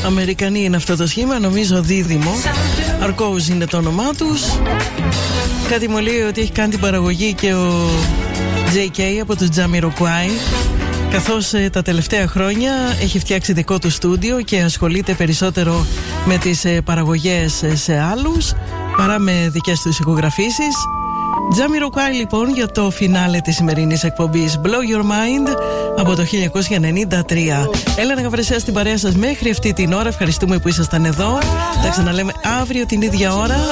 Αμερικανοί είναι αυτό το σχήμα, νομίζω δίδυμο. Arcos είναι το όνομά τους. Κάτι μου λέει ότι έχει κάνει την παραγωγή και ο JK από τους Jamiroquai, καθώς τα τελευταία χρόνια έχει φτιάξει δικό του στούντιο και ασχολείται περισσότερο με τις παραγωγές σε άλλους παρά με δικές του ηχογραφήσεις. Jamiroquai λοιπόν για το φινάλε της σημερινής εκπομπής Blow Your Mind από το 1993. Έλενα Γαβρεσέα στην παρέα σας μέχρι αυτή την ώρα. Ευχαριστούμε που ήσασταν εδώ. Τα ξαναλέμε αύριο την ίδια ώρα.